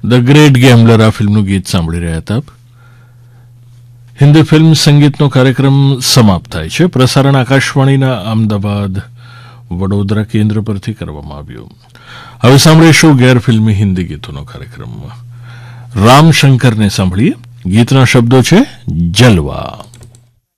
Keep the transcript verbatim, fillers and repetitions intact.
The great ગેમ્બલર આ ફિલ્મનું ગીત સાંભળી રહ્યા હતા. હિન્દી ફિલ્મ સંગીતનો કાર્યક્રમ સમાપ્ત થાય છે. પ્રસારણ આકાશવાણીના અમદાવાદ વડોદરા કેન્દ્ર પરથી કરવામાં આવ્યું. હવે સાંભળીશું ગેર ફિલ્મી હિન્દી ગીતોનો કાર્યક્રમ. રામ શંકરને સાંભળીએ. ગીતના શબ્દો છે જલવા.